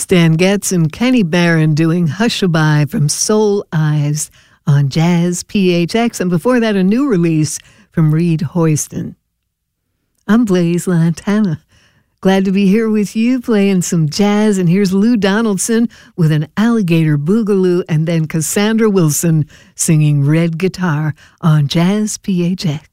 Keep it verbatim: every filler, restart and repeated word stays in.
Stan Getz and Kenny Barron doing Hushabye from Soul Eyes on Jazz P H X. And before that, a new release from Reed Hoyston. I'm Blaise Lantana. Glad to be here with you playing some jazz. And here's Lou Donaldson with an alligator boogaloo, and then Cassandra Wilson singing Red Guitar on Jazz P H X.